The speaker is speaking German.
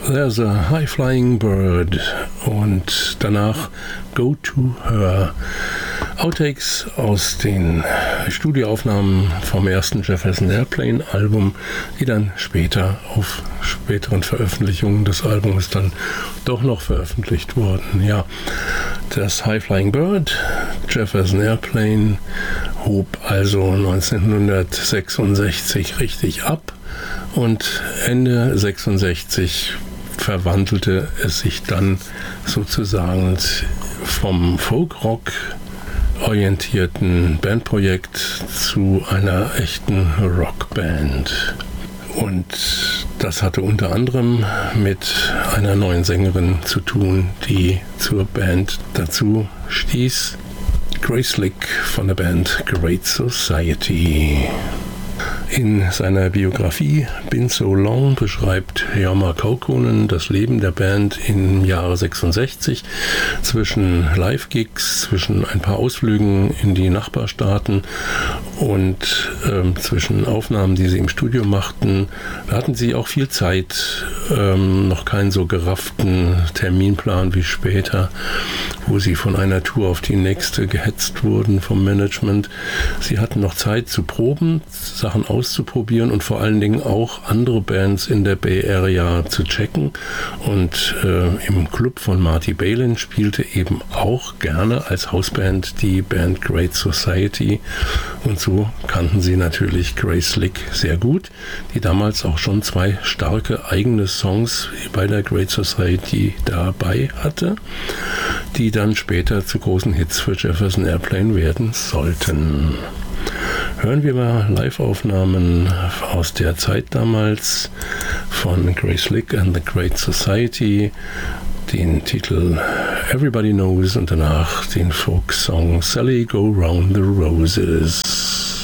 There's a High-Flying Bird und danach Go to Her. Outtakes aus den Studioaufnahmen vom ersten Jefferson Airplane Album, die dann später auf späteren Veröffentlichungen des Albums dann doch noch veröffentlicht wurden. Ja, das High-Flying Bird, Jefferson Airplane, hob also 1966 richtig ab und Ende 66 verwandelte es sich dann sozusagen vom Folk-Rock orientierten Bandprojekt zu einer echten Rockband. Und das hatte unter anderem mit einer neuen Sängerin zu tun, die zur Band dazu stieß. Grace Slick von der Band Great Society. In seiner Biografie Been So Long beschreibt Jorma Kaukonen das Leben der Band im Jahre 66 zwischen Live-Gigs, zwischen ein paar Ausflügen in die Nachbarstaaten und zwischen Aufnahmen, die sie im Studio machten. Da hatten sie auch viel Zeit, noch keinen so gerafften Terminplan wie später, wo sie von einer Tour auf die nächste gehetzt wurden vom Management. Sie hatten noch Zeit zu proben, Sachen auszuprobieren und vor allen Dingen auch andere Bands in der Bay Area zu checken. Und im Club von Marty Balin spielte eben auch gerne als Hausband die Band Great Society. Und so kannten sie natürlich Grace Slick sehr gut, die damals auch schon 2 starke eigene Songs bei der Great Society dabei hatte, die dann später zu großen Hits für Jefferson Airplane werden sollten. Hören wir mal Live-Aufnahmen aus der Zeit damals von Grace Slick and the Great Society, den Titel Everybody Knows und danach den Folksong Sally Go Round the Roses.